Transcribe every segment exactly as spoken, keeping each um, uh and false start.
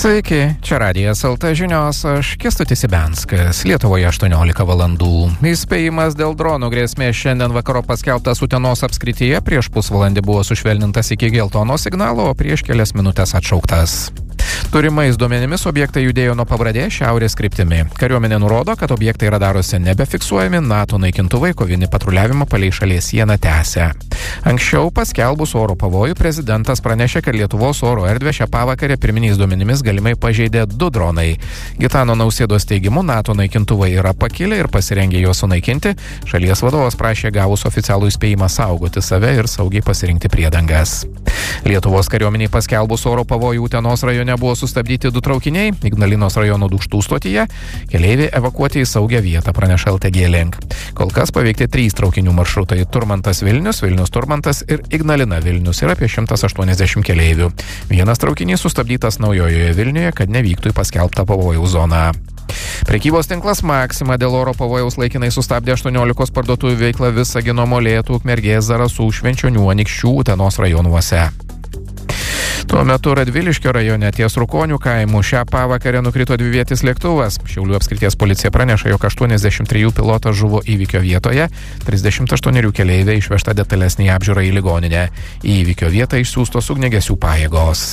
Sveiki, čia Radijas el te žinios, aš Kęstutis Ibenskas, Lietuvoje aštuoniolika valandų. Įspėjimas dėl dronų grėsmės šiandien vakaro paskelbtas Utenos apskrityje, prieš pusvalandį buvo sušvelnintas iki geltono signalo, o prieš kelias minutės atšauktas. Turimais duomenimis objektai judėjo nuo Pabradės šiaurės kryptimi. Kariuomenė nurodo, kad objektai radaruose nebefiksuojami, NATO naikintuvai kovinį patruliavimą palei šalies sieną tęsia. Anksčiau paskelbus oro pavojų prezidentas pranešė, kad Lietuvos oro erdvę šią pavakarę pirminiais duomenimis galimai pažeidė du dronai. Gitano Nausėdos teigimu, NATO naikintuvai yra pakilę ir pasirengę juos sunaikinti. Šalies vadovas prašė gavus oficialų įspėjimą saugoti save ir saugiai pasirinkti priedangas. Lietuvos kariuomeniai paskelbus oro pavojų Utenos rajone buvo sustabdyti du traukiniai, Ignalinos rajono Dūkštų stotyje, keleiviai evakuoti į saugią vietą, praneša el te gie Link. Kol kas paveikti trys traukinių maršrutai – Turmantas Vilnius, Vilnius Turmantas ir Ignalina Vilnius ir apie šimtas aštuoniasdešimt keleivių. Vienas traukinys sustabdytas Naujojoje Vilniuje, kad nevyktų į paskelbtą pavojaus zoną. Prekybos tinklas Maxima dėl oro pavojaus laikinai sustabdė aštuoniolikos parduotuvių veiklą Visagino, Molėtų, Ukmergės, Zarasų, Švenčionių, Anykščių, Utenos rajonuose. Tuo metu Radviliškio rajone ties Rukonių kaimų šią pavakarę nukrito dvivietis lėktuvas. Šiaulių apskrities policija praneša, jog aštuoniasdešimt trijų pilotas žuvo įvykio vietoje, trisdešimt aštuonerių keleiviai išvežta detalesnį apžiūrą į ligoninę. Į įvykio vietą išsiųstos ugniagesių pajėgos.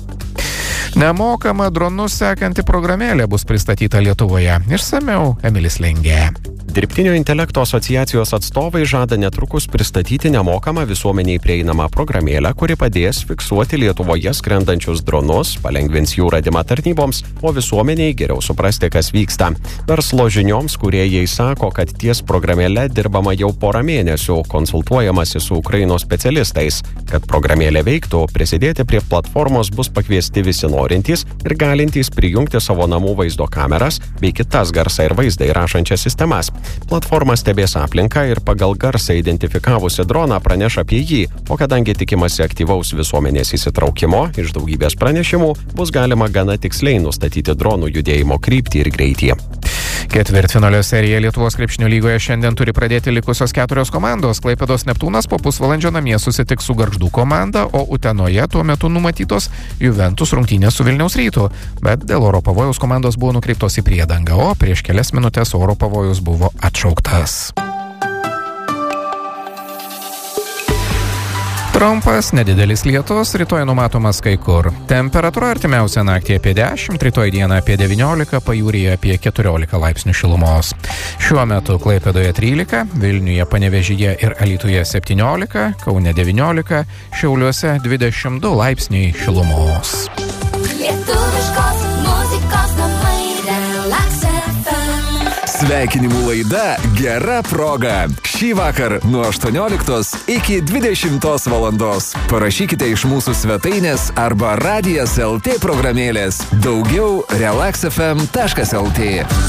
Nemokama dronus sekanti programėlė bus pristatyta Lietuvoje. Išsamiau Emilis Lengė. Dirbtinio intelekto asociacijos atstovai žada netrukus pristatyti nemokamą visuomeniai prieinamą programėlę, kuri padės fiksuoti Lietuvoje skrendančius dronus, palengvins jų radimą tarnyboms, o visuomeniai geriau suprasti, kas vyksta. Verslo žinioms kūrėjai sako, kad ties programėle dirbama jau porą mėnesių, konsultuojamasi su Ukrainos specialistais. Kad programėlė veiktų, prisidėti prie platformos bus pakviesti visi norintys ir galintys prijungti savo namų vaizdo kameras bei kitas garsą ir vaizdą įrašančias sistemas. Platforma stebės aplinką ir pagal garsą identifikavusi droną praneš apie jį, o kadangi tikimasi aktyvaus visuomenės įsitraukimo, iš daugybės pranešimų bus galima gana tiksliai nustatyti dronų judėjimo kryptį ir greitį. Ketvirtfinalio serija Lietuvos krepšinio lygoje šiandien turi pradėti likusios keturios komandos. Klaipėdos Neptūnas po pusvalandžio namie susitiks su Gargždų komanda, o Utenoje tuo metu numatytos Juventus rungtynės su Vilniaus Rytu. Bet dėl oro pavojaus komandos buvo nukreiptos į priedangą, o prieš kelias minutės oro pavojus buvo atšauktas. Trumpas, nedidelis lietus, rytoj numatomas kai kur. Temperatūra artimiausią naktį apie dešimt, rytoj dieną apie devyniolika, pajūryje apie keturiolika laipsnių šilumos. Šiuo metu Klaipėdoje trylika, Vilniuje, Panevėžyje ir Alytuje septyniolika, Kaune devyniolika, Šiauliuose dvidešimt du laipsniai šilumos. Lietuviškos muzikos namai Relax ef em. Sveikinimų laida Gera proga. Šį vakar nuo aštuonioliktos iki dvidešimtos valandos. Parašykite iš mūsų svetainės arba Radijas el te programėlės. Daugiau relax ef em taškas el te.